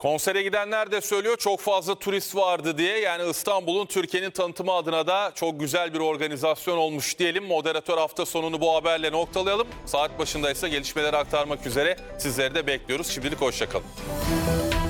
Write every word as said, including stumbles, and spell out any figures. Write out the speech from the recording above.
Konsere gidenler de söylüyor çok fazla turist vardı diye. Yani İstanbul'un Türkiye'nin tanıtımı adına da çok güzel bir organizasyon olmuş diyelim. Moderatör hafta sonunu bu haberle noktalayalım. Saat başında ise gelişmeleri aktarmak üzere sizleri de bekliyoruz. Şimdilik hoşça kalın.